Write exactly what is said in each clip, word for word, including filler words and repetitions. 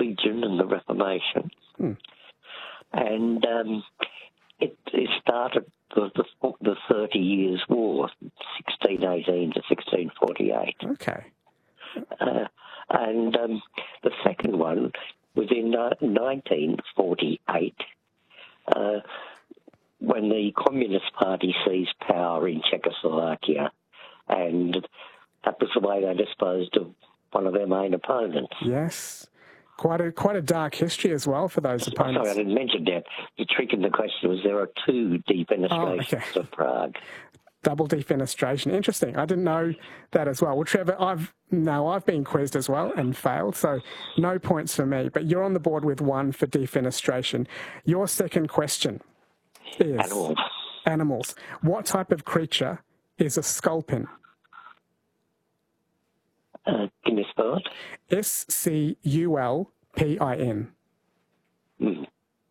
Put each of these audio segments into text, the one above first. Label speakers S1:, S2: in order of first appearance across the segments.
S1: religion and the Reformation.
S2: Hmm.
S1: And um, it, it started the, the, the Thirty Years' War, sixteen eighteen to sixteen forty-eight.
S2: Okay.
S1: Uh, and um, the second one was in uh, nineteen forty-eight, uh, when the Communist Party seized power in Czechoslovakia, and that was the way they disposed of one of their main opponents.
S2: Yes. Quite a quite a dark history as well for those opponents.
S1: Sorry, I didn't mention that. The trick in the question was there are two defenestrations
S2: oh, okay.
S1: of Prague.
S2: Double defenestration. Interesting. I didn't know that as well. Well, Trevor, I've no, I've been quizzed as well and failed, so no points for me. But you're on the board with one for defenestration. Your second question is
S1: Animals.
S2: Animals. What type of creature is a sculpin?
S1: Uh, can you spell it?
S2: S C U L P I N.
S1: Hmm.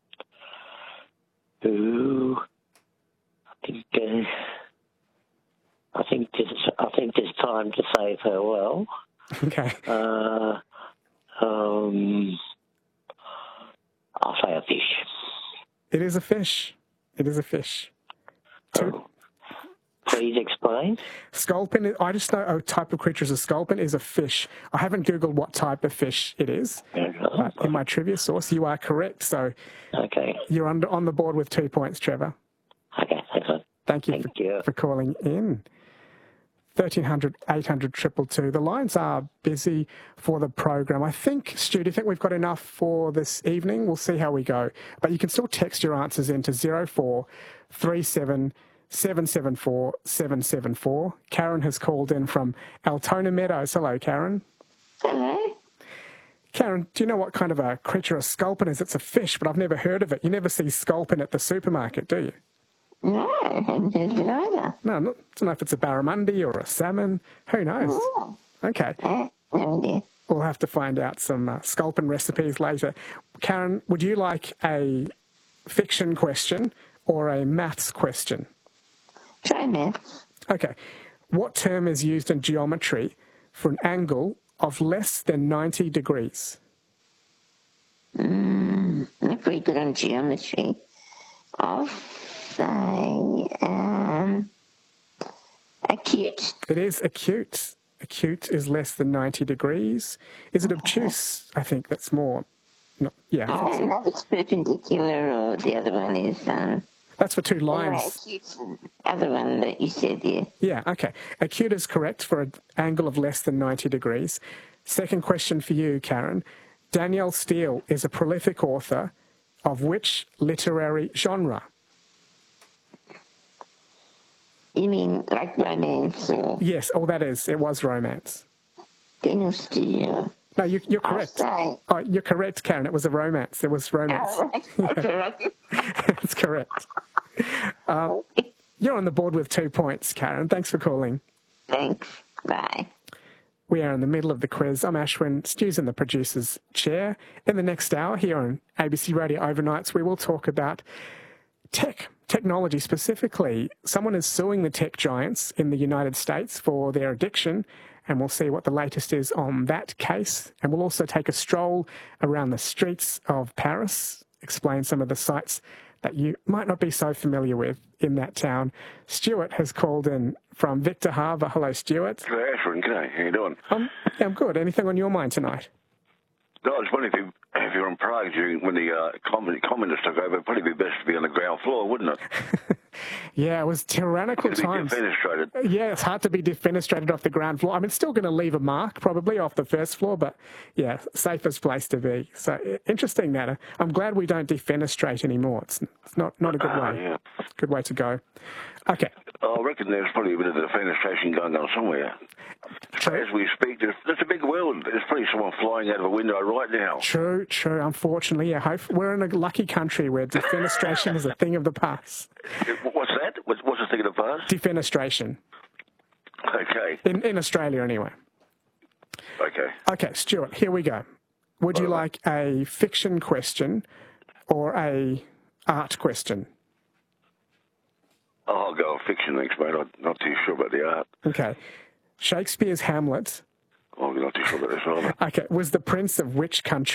S1: Ooh, I think. Uh, I think this. I think it's time to say farewell.
S2: Okay.
S1: Uh, um, I'll say a fish.
S2: It is a fish. It is a fish. Two.
S1: Oh. Please explain.
S2: Sculpin, I just know a type of creature is a sculpin is a fish. I haven't Googled what type of fish it is. But in my trivia source, you are correct. So
S1: okay.
S2: You're on, on the board with two points, Trevor.
S1: Okay, thanks.
S2: Thank you,
S1: Thank
S2: for,
S1: you.
S2: for calling in. thirteen hundred, eight hundred, two two two. The lines are busy for the program. I think, Stu, do you think we've got enough for this evening? We'll see how we go. But you can still text your answers into zero four three seven seven seven four seven seven four. Karen has called in from Altona Meadows. Hello, Karen.
S3: Hello.
S2: Karen, do you know what kind of a creature a sculpin is? It's a fish, but I've never heard of it. You never see sculpin at the supermarket, do you?
S3: No, I haven't heard of it either.
S2: No, not, I don't know if it's a barramundi or a salmon. Who knows?
S3: Oh.
S2: Okay.
S3: Uh, no idea.
S2: We'll have to find out some uh, sculpin recipes later. Karen, would you like a fiction question or a maths question?
S3: Try maths.
S2: Okay. What term is used in geometry for an angle of less than ninety degrees?
S3: Mm, not very good on geometry. I'll say um, acute.
S2: It is acute. Acute is less than ninety degrees. Is it obtuse? I think that's more. Not, yeah. I
S3: I
S2: think so.
S3: don't know if it's perpendicular or the other one is... Um,
S2: That's for two
S3: anyway,
S2: lines.
S3: acute's the other one that you said there.
S2: Yeah, okay. Acute is correct for an angle of less than ninety degrees. Second question for you, Karen. Danielle Steele is a prolific author of which literary genre?
S3: You mean like romance or...
S2: Yes, oh, that is. It was romance.
S3: Daniel Steele.
S2: No, you, you're
S3: I'll
S2: correct.
S3: say...
S2: Oh, you're correct, Karen. It was a romance. It was romance.
S3: Oh, right. Okay.
S2: That's correct. Um, you're on the board with two points, Karen. Thanks for calling.
S3: Thanks. Bye.
S2: We are in the middle of the quiz. I'm Ashwin. Stu's in the producer's chair. In the next hour here on A B C Radio Overnights, we will talk about tech, technology specifically. Someone is suing the tech giants in the United States for their addiction, and we'll see what the latest is on that case. And we'll also take a stroll around the streets of Paris, explain some of the sights that you might not be so familiar with in that town. Stuart has called in from Victor Harbour. Hello, Stuart.
S4: Hello, Ashwin. G'day. How you doing?
S2: Um, I'm good. Anything on your mind tonight?
S4: No, I was wondering if, you, if you're in Prague during when the uh, communist, communists took over, it'd probably be best to be on the ground floor, wouldn't it?
S2: Yeah, it was tyrannical
S4: It'd
S2: times.
S4: be defenestrated.
S2: Yeah, it's hard to be defenestrated off the ground floor. I mean, it's still going to leave a mark probably off the first floor, but yeah, safest place to be. So interesting matter. I'm glad we don't defenestrate anymore. It's, it's not, not a good
S4: Uh,
S2: way.
S4: yeah.
S2: Good way to go. Okay.
S4: I reckon there's probably a bit of defenestration going on somewhere.
S2: True.
S4: As we speak, there's, there's a big world. There's probably someone flying out of a window right now.
S2: True, true. Unfortunately, yeah. Hope, we're in a lucky country where defenestration is a thing of the past.
S4: What's that? What's, what's the thing of the past?
S2: Defenestration.
S4: Okay.
S2: In, in Australia, anyway.
S4: Okay.
S2: Okay, Stuart, here we go. Would you like a fiction question or a art question?
S4: Oh, I'll go fiction next, mate. I'm not too sure about the art.
S2: Okay. Shakespeare's Hamlet,
S4: Oh, I'm not too sure about this either.
S2: okay, was the prince of which country?